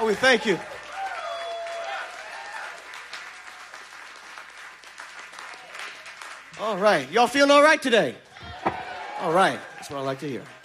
we thank you. All right. Y'all feeling all right today? All right. That's what I like to hear.